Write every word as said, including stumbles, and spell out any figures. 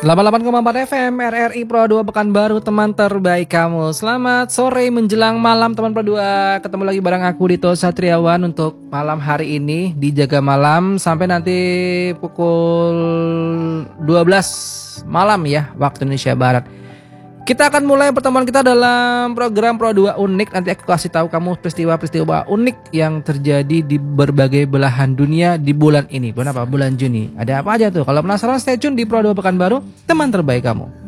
delapan puluh delapan koma empat F M R R I Pro dua Pekanbaru, teman terbaik kamu. Selamat sore menjelang malam teman Pro dua. Ketemu lagi bareng aku Dito Satriawan untuk malam hari ini di Jaga Malam sampai nanti pukul dua belas malam ya waktu Indonesia Barat. Kita akan mulai pertemuan kita dalam program Pro dua Unik. Nanti aku kasih tahu kamu peristiwa-peristiwa unik yang terjadi di berbagai belahan dunia di bulan ini. Bulan apa? Bulan Juni. Ada apa aja tuh? Kalau penasaran stay tune di Pro dua Pekanbaru, teman terbaik kamu.